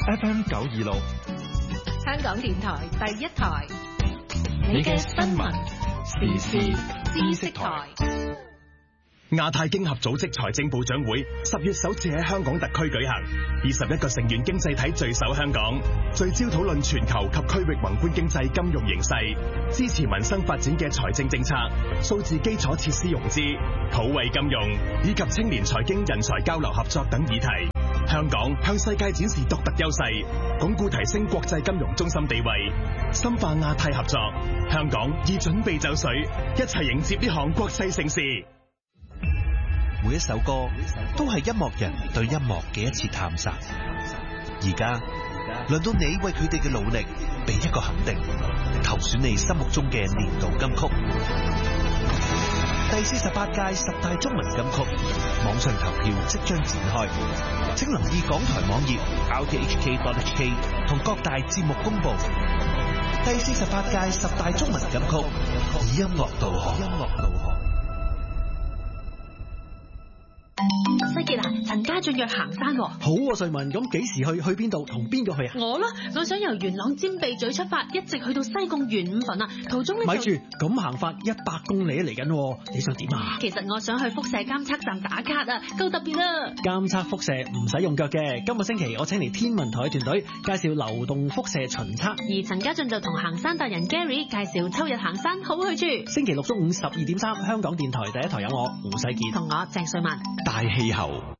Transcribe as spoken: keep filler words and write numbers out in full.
F M 九二六， 香港電台第一台， 你嘅新聞時事知識台。 亞太經合組織財政部長會十月首次喺香港特區舉行，二十一個成員經濟體聚首香港，聚焦討論全球及區域宏觀經濟金融形勢，支持民生發展嘅財政政策、數字基礎設施融資、普惠金融以及青年財經人才交流合作等議題。香港向世界展示獨特優勢，鞏固提升國際金融中心地位，深化亞太合作。香港已準備就緒，一齊迎接呢項國際盛事。 每一首歌都係音樂人對音樂嘅一次探索。而家輪到你為佢哋嘅努力俾一個肯定，投選你心目中嘅年度金曲。第四十八屆十大中文金曲網上投票即將展開，請留意港台網頁 r t h k dot h k 同各大節目公布。第四十八屆十大中文金曲以音樂導航。音樂導航。 西傑啊，陳家俊約行山喎。 好啊，瑞文，咁幾時去？去邊度？同邊個去啊？ 我咯，我想由元朗尖鼻咀出發，一直去到西貢元五墳啊。途中咧就咪住，咁行法一百公里嚟緊，你想點啊？ 其實我想去輻射監測站打卡啊，夠特別啊！ 監測輻射唔使用腳嘅。今個星期我請嚟天文台嘅團隊介紹流動輻射巡測， 而陳家俊就同行山達人 Gary 介紹秋日行山好去處。 星期六中午十二點三，香港電台第一台有我胡世傑同我鄭瑞文。 大氣候。